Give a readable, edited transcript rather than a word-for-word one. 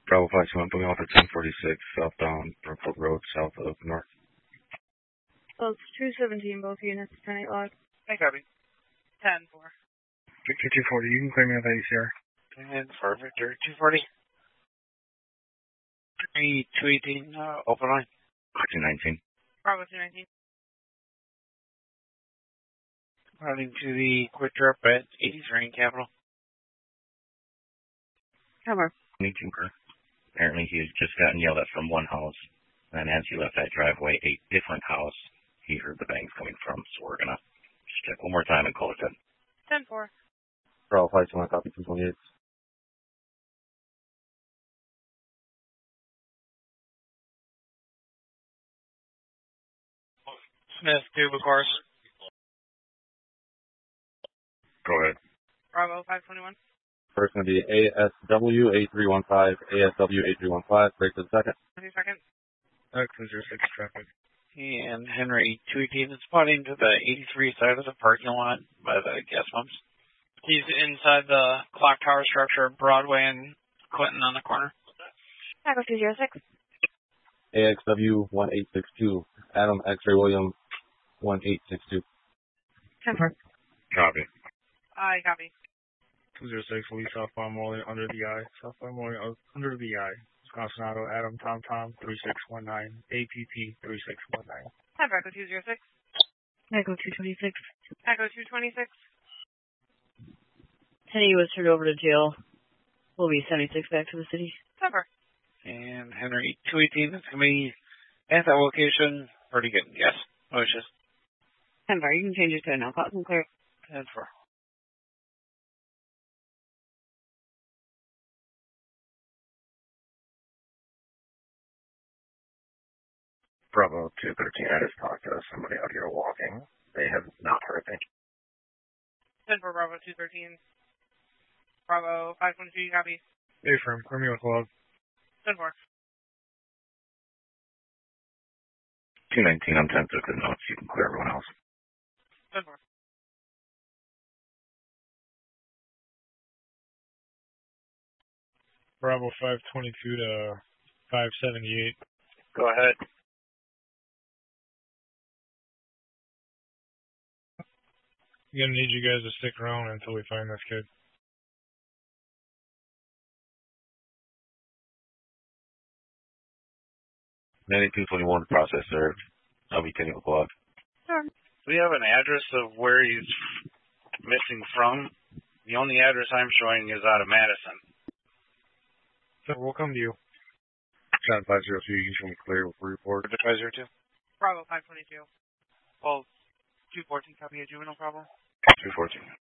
Bravo 521, booking off at 1046 southbound Brookfield Road, south of North. Well, it's 217, both units, 10-8 log. Hey, copy. 10-4. Victor 240, you can clear me out of ACR. 10-4, Victor 240. 218, open line. 219. Bravo 219. Running to the quick drop at 83 in Capital. Cover. 22, apparently he had just gotten yelled at from one house, and as he left that driveway, a different house, he heard the bangs coming from, so we're gonna just check one more time and call it 10. 10-4. Bravo 521, copy 228. Smith, tube, of course. Go ahead. Bravo 521. First going to be ASW 8315, ASW 8315, break to the second. 20 seconds. Cruiser 6 traffic. And Henry 218 is spotting to the 83 side of the parking lot by the gas pumps. He's inside the clock tower structure, Broadway and Clinton on the corner. Echo 206. AXW 1862, Adam X-Ray William 1862. 10-4. Copy. I copy. 206, Lee southbound Morley under the eye. Southbound Morley under the eye. Wisconsin Auto, Adam Tom 3619, APP 3619. Have Echo 206. Echo 226. Echo 226. Teddy was turned over to jail. We'll be 76 back to the city. Cover. And Henry 218 is going to be at that location. Pretty good. Yes. Oh, it's just 10-4. You can change it to an Alcott and clear. 10-4. Bravo 213, I just talked to somebody out here walking. They have not heard me. 10-4, Bravo 213. Bravo 512, copy. Hey, firm, clear me with love. 10-4. 219, I'm 10 took the notes. You can clear everyone else. 10-4. Bravo 522 to 578. Go ahead. I'm going to need you guys to stick around until we find this kid. 9221, process served. I'll be taking a log. Sure. We have an address of where he's missing from. The only address I'm showing is out of Madison. So we'll come to you. John 502, you can show me clear with report. 502. Bravo 522. Well, 214, copy a juvenile problem. 214.